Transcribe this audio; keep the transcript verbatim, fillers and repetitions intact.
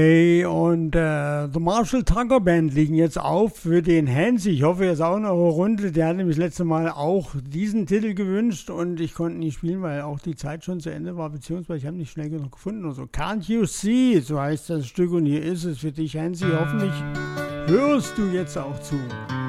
Hey, und äh, The Marshall Tucker Band liegen jetzt auf für den Hansi. Ich hoffe, er ist auch in eurer Runde. Der hat nämlich das letzte Mal auch diesen Titel gewünscht und ich konnte nicht spielen, weil auch die Zeit schon zu Ende war, beziehungsweise ich habe nicht schnell genug gefunden. Also, Can't You See, so heißt das Stück und hier ist es für dich, Hansi. Hoffentlich hörst du jetzt auch zu.